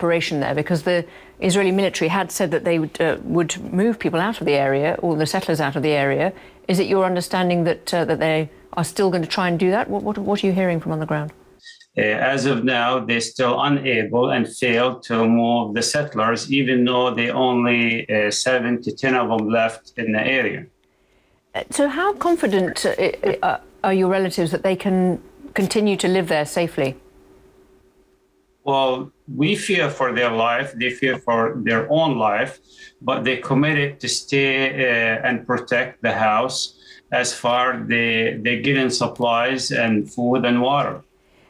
operation there? Because the Israeli military had said that they would move people out of the area, or the settlers out of the area. Is it your understanding that that they are still going to try and do that? What are you hearing from on the ground? As of now, they're still unable and fail to move the settlers, even though they only 7 to 10 of them left in the area. So how confident are your relatives that they can continue to live there safely? Well, we fear for their life, they fear for their own life, but they committed to stay and protect the house as far as they get in supplies and food and water.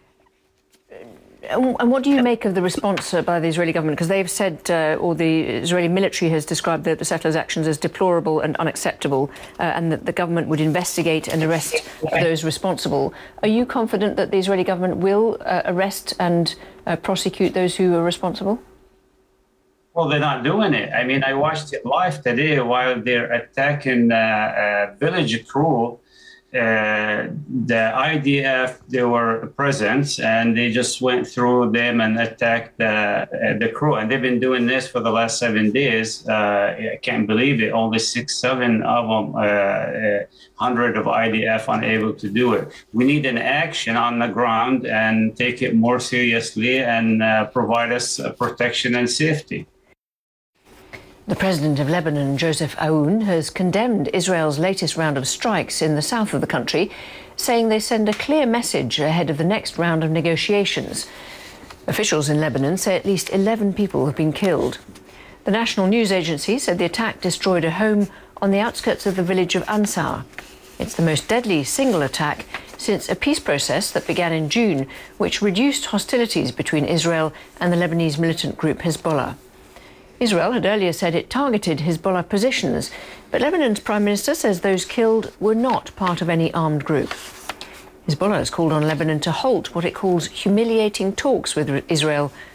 And what do you make of the response by the Israeli government? Because they've said, or the Israeli military has described the settlers' actions as deplorable and unacceptable, and that the government would investigate and arrest those responsible. Are you confident that the Israeli government will arrest and prosecute those who are responsible? Well, they're not doing it. I mean, I watched it live today while they're attacking village crew. The IDF, they were present, and they just went through them and attacked the crew. And they've been doing this for the last 7 days. I can't believe it. Only 6, 7 of them, 100 of IDF unable to do it. We need an action on the ground and take it more seriously and provide us protection and safety. The president of Lebanon, Joseph Aoun, has condemned Israel's latest round of strikes in the south of the country, saying they send a clear message ahead of the next round of negotiations. Officials in Lebanon say at least 11 people have been killed. The national news agency said the attack destroyed a home on the outskirts of the village of Ansar. It's the most deadly single attack since a peace process that began in June, which reduced hostilities between Israel and the Lebanese militant group Hezbollah. Israel had earlier said it targeted Hezbollah positions, but Lebanon's Prime Minister says those killed were not part of any armed group. Hezbollah has called on Lebanon to halt what it calls humiliating talks with Israel